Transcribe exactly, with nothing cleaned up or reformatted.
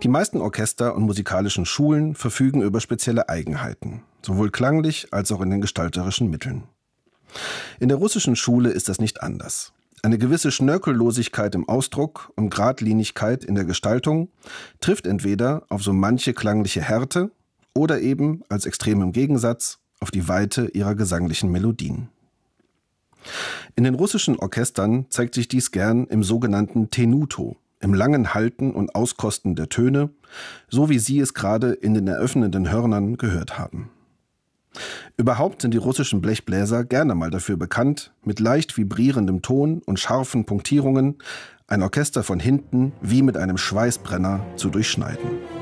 Die meisten Orchester und musikalischen Schulen verfügen über spezielle Eigenheiten, sowohl klanglich als auch in den gestalterischen Mitteln. In der russischen Schule ist das nicht anders. Eine gewisse Schnörkellosigkeit im Ausdruck und Geradlinigkeit in der Gestaltung trifft entweder auf so manche klangliche Härte oder eben, als extremem Gegensatz, auf die Weite ihrer gesanglichen Melodien. In den russischen Orchestern zeigt sich dies gern im sogenannten Tenuto, im langen Halten und Auskosten der Töne, so wie Sie es gerade in den eröffnenden Hörnern gehört haben. Überhaupt sind die russischen Blechbläser gerne mal dafür bekannt, mit leicht vibrierendem Ton und scharfen Punktierungen ein Orchester von hinten wie mit einem Schweißbrenner zu durchschneiden.